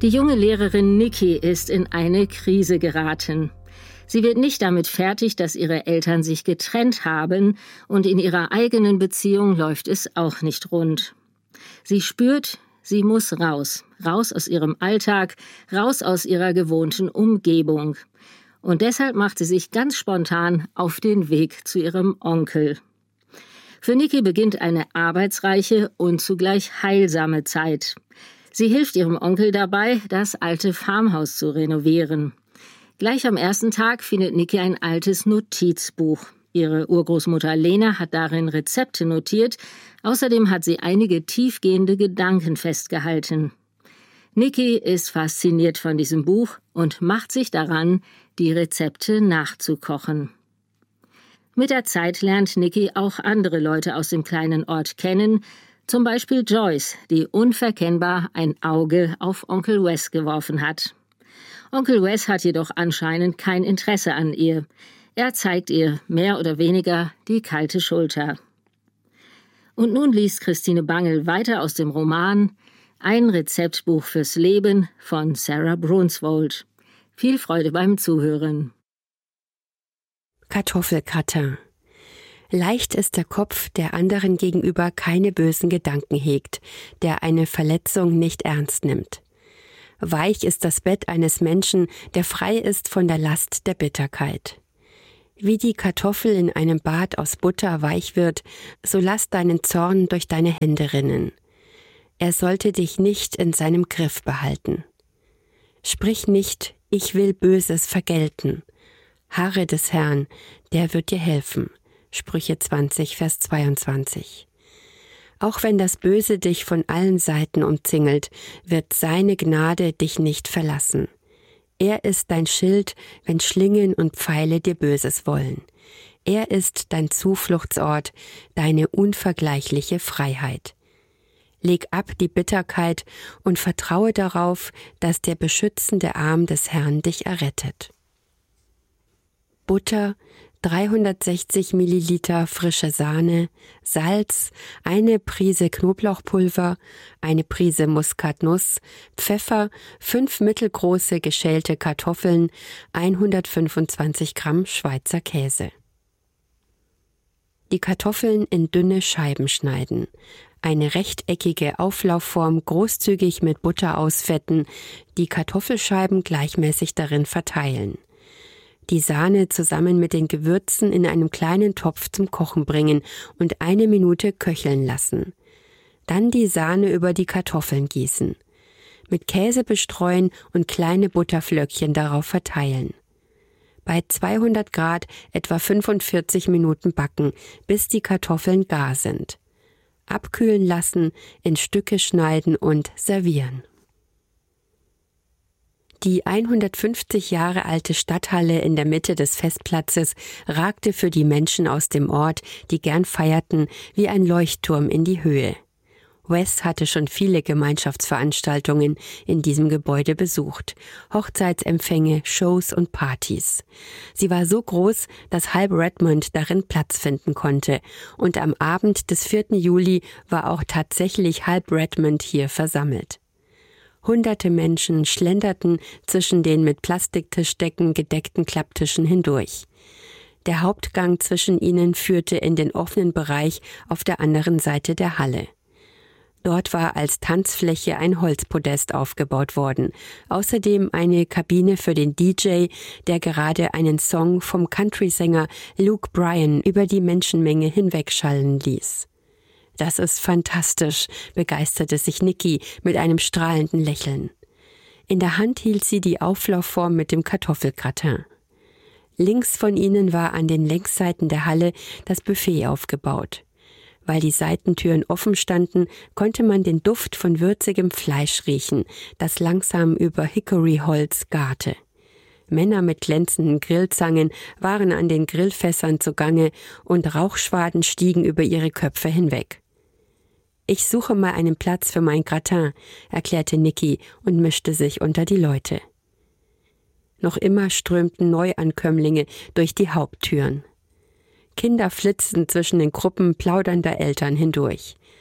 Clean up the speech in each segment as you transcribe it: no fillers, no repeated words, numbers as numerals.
Die junge Lehrerin Nikki ist in eine Krise geraten. Sie wird nicht damit fertig, dass ihre Eltern sich getrennt haben, und in ihrer eigenen Beziehung läuft es auch nicht rund. Sie spürt, sie muss raus aus ihrem Alltag, raus aus ihrer gewohnten Umgebung. Und deshalb macht sie sich ganz spontan auf den Weg zu ihrem Onkel. Für Nikki beginnt eine arbeitsreiche und zugleich heilsame Zeit. Sie hilft ihrem Onkel dabei, das alte Farmhaus zu renovieren. Gleich am ersten Tag findet Nikki ein altes Notizbuch. Ihre Urgroßmutter Lena hat darin Rezepte notiert. Außerdem hat sie einige tiefgehende Gedanken festgehalten. Nikki ist fasziniert von diesem Buch und macht sich daran, die Rezepte nachzukochen. Mit der Zeit lernt Nikki auch andere Leute aus dem kleinen Ort kennen, zum Beispiel Joyce, die unverkennbar ein Auge auf Onkel Wes geworfen hat. Onkel Wes hat jedoch anscheinend kein Interesse an ihr. Er zeigt ihr mehr oder weniger die kalte Schulter. Und nun liest Christine Bangel weiter aus dem Roman Ein Rezeptbuch fürs Leben von Sarah Brunswold. Viel Freude beim Zuhören. Kartoffelgratin. Leicht ist der Kopf, der anderen gegenüber keine bösen Gedanken hegt, der eine Verletzung nicht ernst nimmt. Weich ist das Bett eines Menschen, der frei ist von der Last der Bitterkeit. Wie die Kartoffel in einem Bad aus Butter weich wird, so lass deinen Zorn durch deine Hände rinnen. Er sollte dich nicht in seinem Griff behalten. Sprich nicht, ich will Böses vergelten. Harre des Herrn, der wird dir helfen. Sprüche 20, Vers 22. Auch wenn das Böse dich von allen Seiten umzingelt, wird seine Gnade dich nicht verlassen. Er ist dein Schild, wenn Schlingen und Pfeile dir Böses wollen. Er ist dein Zufluchtsort, deine unvergleichliche Freiheit. Leg ab die Bitterkeit und vertraue darauf, dass der beschützende Arm des Herrn dich errettet. Butter, 360 Milliliter frische Sahne, Salz, eine Prise Knoblauchpulver, eine Prise Muskatnuss, Pfeffer, 5 mittelgroße geschälte Kartoffeln, 125 Gramm Schweizer Käse. Die Kartoffeln in dünne Scheiben schneiden. Eine rechteckige Auflaufform großzügig mit Butter ausfetten, die Kartoffelscheiben gleichmäßig darin verteilen. Die Sahne zusammen mit den Gewürzen in einem kleinen Topf zum Kochen bringen und 1 Minute köcheln lassen. Dann die Sahne über die Kartoffeln gießen. Mit Käse bestreuen und kleine Butterflöckchen darauf verteilen. Bei 200 Grad etwa 45 Minuten backen, bis die Kartoffeln gar sind. Abkühlen lassen, in Stücke schneiden und servieren. Die 150 Jahre alte Stadthalle in der Mitte des Festplatzes ragte für die Menschen aus dem Ort, die gern feierten, wie ein Leuchtturm in die Höhe. Wes hatte schon viele Gemeinschaftsveranstaltungen in diesem Gebäude besucht, Hochzeitsempfänge, Shows und Partys. Sie war so groß, dass halb Redmond darin Platz finden konnte, und am Abend des 4. Juli war auch tatsächlich halb Redmond hier versammelt. Hunderte Menschen schlenderten zwischen den mit Plastiktischdecken gedeckten Klapptischen hindurch. Der Hauptgang zwischen ihnen führte in den offenen Bereich auf der anderen Seite der Halle. Dort war als Tanzfläche ein Holzpodest aufgebaut worden, außerdem eine Kabine für den DJ, der gerade einen Song vom Country-Sänger Luke Bryan über die Menschenmenge hinwegschallen ließ. »Das ist fantastisch«, begeisterte sich Nikki mit einem strahlenden Lächeln. In der Hand hielt sie die Auflaufform mit dem Kartoffelgratin. Links von ihnen war an den Längsseiten der Halle das Buffet aufgebaut. Weil die Seitentüren offen standen, konnte man den Duft von würzigem Fleisch riechen, das langsam über Hickoryholz garte. Männer mit glänzenden Grillzangen waren an den Grillfässern zugange und Rauchschwaden stiegen über ihre Köpfe hinweg. »Ich suche mal einen Platz für mein Gratin«, erklärte Nikki und mischte sich unter die Leute. Noch immer strömten Neuankömmlinge durch die Haupttüren. Kinder flitzten zwischen den Gruppen plaudernder Eltern hindurch.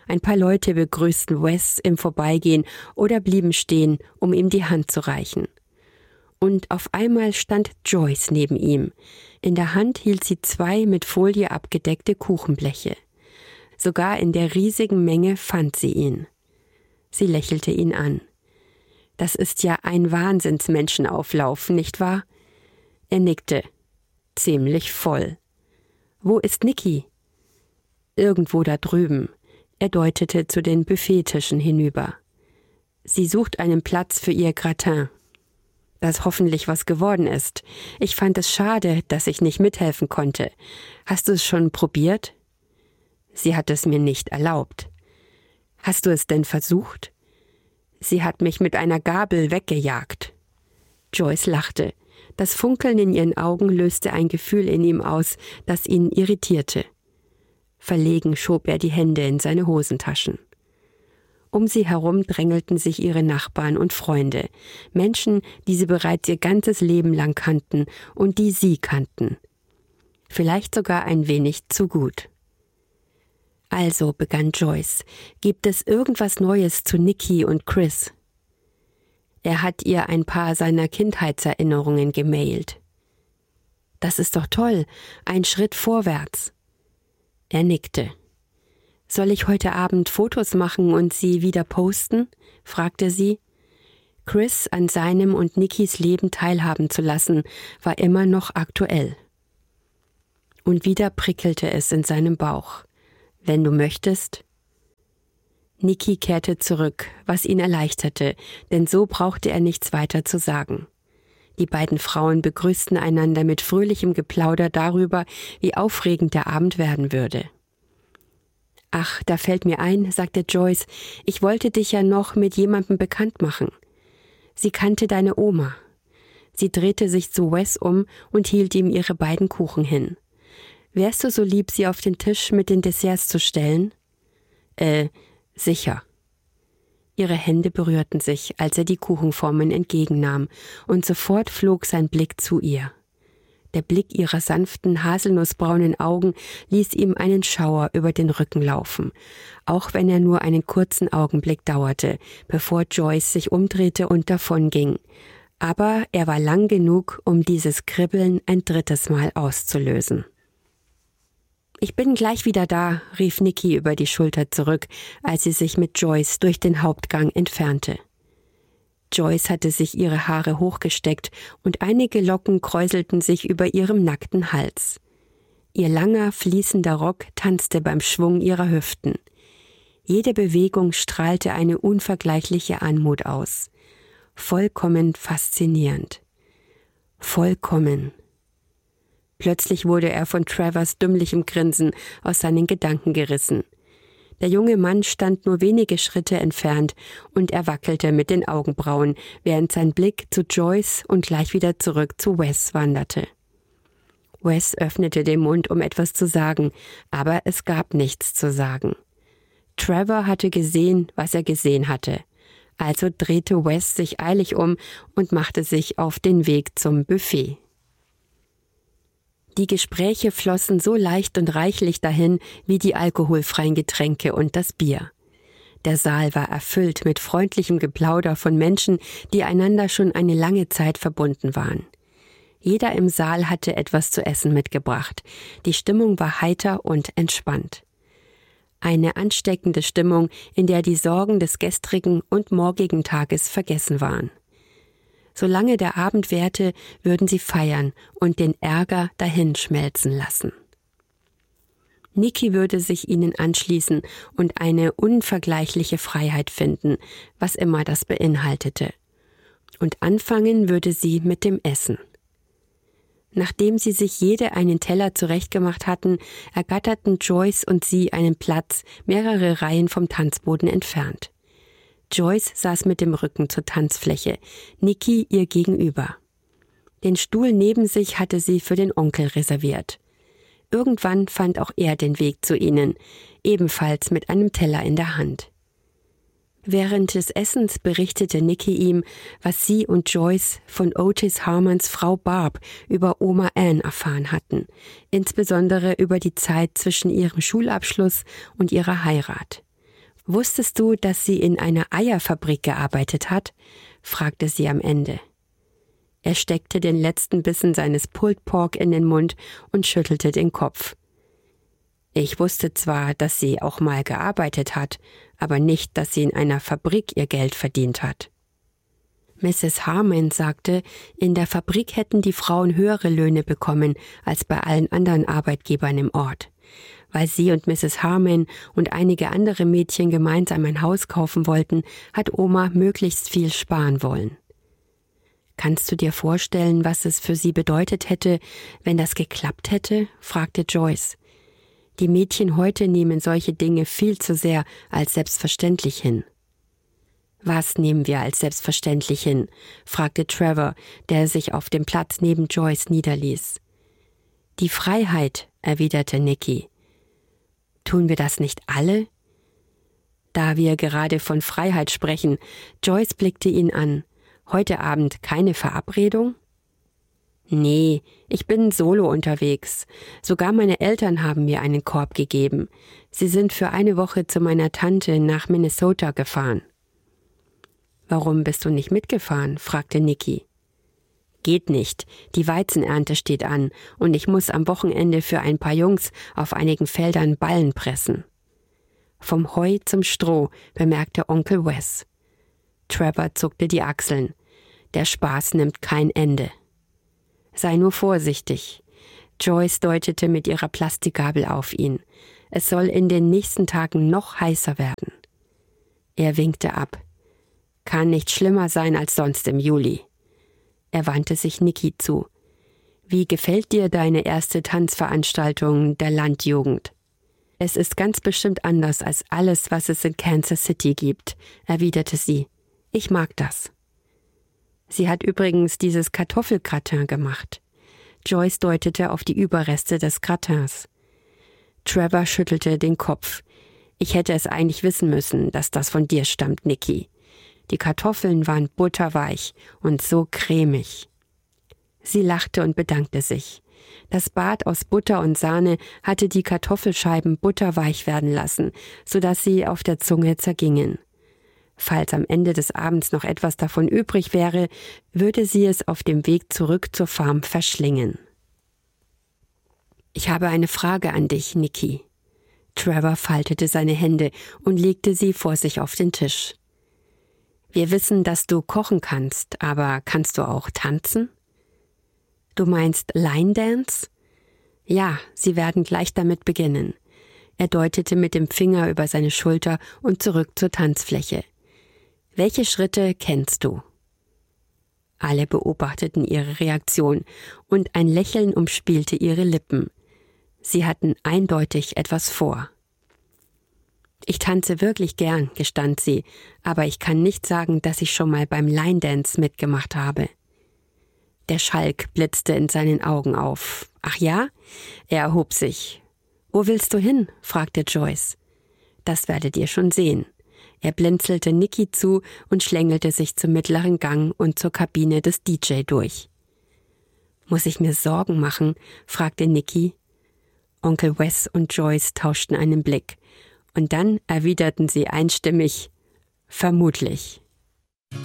Ein paar Leute begrüßten Wes im Vorbeigehen oder blieben stehen, um ihm die Hand zu reichen. Und auf einmal stand Joyce neben ihm. In der Hand hielt sie 2 mit Folie abgedeckte Kuchenbleche. Sogar in der riesigen Menge fand sie ihn. Sie lächelte ihn an. »Das ist ja ein Wahnsinnsmenschenauflauf, nicht wahr?« Er nickte. »Ziemlich voll.« »Wo ist Nikki?« »Irgendwo da drüben.« Er deutete zu den Buffettischen hinüber. »Sie sucht einen Platz für ihr Gratin.« »Das hoffentlich was geworden ist. Ich fand es schade, dass ich nicht mithelfen konnte. Hast du es schon probiert?« »Sie hat es mir nicht erlaubt.« »Hast du es denn versucht?« »Sie hat mich mit einer Gabel weggejagt.« Joyce lachte. Das Funkeln in ihren Augen löste ein Gefühl in ihm aus, das ihn irritierte. Verlegen schob er die Hände in seine Hosentaschen. Um sie herum drängelten sich ihre Nachbarn und Freunde, Menschen, die sie bereits ihr ganzes Leben lang kannten und die sie kannten. Vielleicht sogar ein wenig zu gut. »Also«, begann Joyce, »gibt es irgendwas Neues zu Nikki und Chris?« Er hat ihr ein paar seiner Kindheitserinnerungen gemailt. »Das ist doch toll, ein Schritt vorwärts.« Er nickte. »Soll ich heute Abend Fotos machen und sie wieder posten?« fragte sie. Chris an seinem und Nikkis Leben teilhaben zu lassen, war immer noch aktuell. Und wieder prickelte es in seinem Bauch. »Wenn du möchtest?« Nikki kehrte zurück, was ihn erleichterte, denn so brauchte er nichts weiter zu sagen. Die beiden Frauen begrüßten einander mit fröhlichem Geplauder darüber, wie aufregend der Abend werden würde. »Ach, da fällt mir ein«, sagte Joyce, »ich wollte dich ja noch mit jemandem bekannt machen. Sie kannte deine Oma.« Sie drehte sich zu Wes um und hielt ihm ihre beiden Kuchen hin. »Wärst du so lieb, sie auf den Tisch mit den Desserts zu stellen?« Sicher.« Ihre Hände berührten sich, als er die Kuchenformen entgegennahm, und sofort flog sein Blick zu ihr. Der Blick ihrer sanften, haselnussbraunen Augen ließ ihm einen Schauer über den Rücken laufen, auch wenn er nur einen kurzen Augenblick dauerte, bevor Joyce sich umdrehte und davonging. Aber er war lang genug, um dieses Kribbeln ein drittes Mal auszulösen. »Ich bin gleich wieder da«, rief Nikki über die Schulter zurück, als sie sich mit Joyce durch den Hauptgang entfernte. Joyce hatte sich ihre Haare hochgesteckt und einige Locken kräuselten sich über ihrem nackten Hals. Ihr langer, fließender Rock tanzte beim Schwung ihrer Hüften. Jede Bewegung strahlte eine unvergleichliche Anmut aus. Vollkommen faszinierend. Vollkommen. Plötzlich wurde er von Travers dümmlichem Grinsen aus seinen Gedanken gerissen. Der junge Mann stand nur wenige Schritte entfernt und er wackelte mit den Augenbrauen, während sein Blick zu Joyce und gleich wieder zurück zu Wes wanderte. Wes öffnete den Mund, um etwas zu sagen, aber es gab nichts zu sagen. Trevor hatte gesehen, was er gesehen hatte. Also drehte Wes sich eilig um und machte sich auf den Weg zum Buffet. Die Gespräche flossen so leicht und reichlich dahin wie die alkoholfreien Getränke und das Bier. Der Saal war erfüllt mit freundlichem Geplauder von Menschen, die einander schon eine lange Zeit verbunden waren. Jeder im Saal hatte etwas zu essen mitgebracht. Die Stimmung war heiter und entspannt. Eine ansteckende Stimmung, in der die Sorgen des gestrigen und morgigen Tages vergessen waren. Solange der Abend währte, würden sie feiern und den Ärger dahinschmelzen lassen. Nikki würde sich ihnen anschließen und eine unvergleichliche Freiheit finden, was immer das beinhaltete. Und anfangen würde sie mit dem Essen. Nachdem sie sich jede einen Teller zurechtgemacht hatten, ergatterten Joyce und sie einen Platz mehrere Reihen vom Tanzboden entfernt. Joyce saß mit dem Rücken zur Tanzfläche, Nikki ihr gegenüber. Den Stuhl neben sich hatte sie für den Onkel reserviert. Irgendwann fand auch er den Weg zu ihnen, ebenfalls mit einem Teller in der Hand. Während des Essens berichtete Nikki ihm, was sie und Joyce von Otis Harmons Frau Barb über Oma Ann erfahren hatten, insbesondere über die Zeit zwischen ihrem Schulabschluss und ihrer Heirat. »Wusstest du, dass sie in einer Eierfabrik gearbeitet hat?« fragte sie am Ende. Er steckte den letzten Bissen seines Pulled Pork in den Mund und schüttelte den Kopf. »Ich wusste zwar, dass sie auch mal gearbeitet hat, aber nicht, dass sie in einer Fabrik ihr Geld verdient hat.« Mrs. Harmon sagte, in der Fabrik hätten die Frauen höhere Löhne bekommen als bei allen anderen Arbeitgebern im Ort. Weil sie und Mrs. Harmon und einige andere Mädchen gemeinsam ein Haus kaufen wollten, hat Oma möglichst viel sparen wollen. »Kannst du dir vorstellen, was es für sie bedeutet hätte, wenn das geklappt hätte?« fragte Joyce. »Die Mädchen heute nehmen solche Dinge viel zu sehr als selbstverständlich hin.« »Was nehmen wir als selbstverständlich hin?« fragte Trevor, der sich auf dem Platz neben Joyce niederließ. »Die Freiheit«, erwiderte Nicky. »Tun wir das nicht alle?« Da wir gerade von Freiheit sprechen, Joyce blickte ihn an. »Heute Abend keine Verabredung?« »Nee, ich bin solo unterwegs. Sogar meine Eltern haben mir einen Korb gegeben. Sie sind für eine Woche zu meiner Tante nach Minnesota gefahren.« »Warum bist du nicht mitgefahren?« fragte Nicky. »Geht nicht. Die Weizenernte steht an und ich muss am Wochenende für ein paar Jungs auf einigen Feldern Ballen pressen.« »Vom Heu zum Stroh«, bemerkte Onkel Wes. Trevor zuckte die Achseln. »Der Spaß nimmt kein Ende.« »Sei nur vorsichtig.« Joyce deutete mit ihrer Plastikgabel auf ihn. »Es soll in den nächsten Tagen noch heißer werden.« Er winkte ab. »Kann nicht schlimmer sein als sonst im Juli.« Er wandte sich Nicky zu. »Wie gefällt dir deine erste Tanzveranstaltung der Landjugend?« »Es ist ganz bestimmt anders als alles, was es in Kansas City gibt«, erwiderte sie. »Ich mag das.« Sie hat übrigens dieses Kartoffelgratin gemacht. Joyce deutete auf die Überreste des Gratins. Trevor schüttelte den Kopf. »Ich hätte es eigentlich wissen müssen, dass das von dir stammt, Nicky. Die Kartoffeln waren butterweich und so cremig.« Sie lachte und bedankte sich. Das Bad aus Butter und Sahne hatte die Kartoffelscheiben butterweich werden lassen, sodass sie auf der Zunge zergingen. Falls am Ende des Abends noch etwas davon übrig wäre, würde sie es auf dem Weg zurück zur Farm verschlingen. »Ich habe eine Frage an dich, Nicky.« Trevor faltete seine Hände und legte sie vor sich auf den Tisch. »Wir wissen, dass du kochen kannst, aber kannst du auch tanzen?« »Du meinst Line Dance?« »Ja, sie werden gleich damit beginnen.« Er deutete mit dem Finger über seine Schulter und zurück zur Tanzfläche. »Welche Schritte kennst du?« Alle beobachteten ihre Reaktion und ein Lächeln umspielte ihre Lippen. Sie hatten eindeutig etwas vor. »Ich tanze wirklich gern«, gestand sie, »aber ich kann nicht sagen, dass ich schon mal beim Line Dance mitgemacht habe.« Der Schalk blitzte in seinen Augen auf. »Ach ja?« Er erhob sich. »Wo willst du hin?« fragte Joyce. »Das werdet ihr schon sehen.« Er blinzelte Nicky zu und schlängelte sich zum mittleren Gang und zur Kabine des DJ durch. »Muss ich mir Sorgen machen?« fragte Nicky. Onkel Wes und Joyce tauschten einen Blick. Und dann erwiderten sie einstimmig: »Vermutlich.«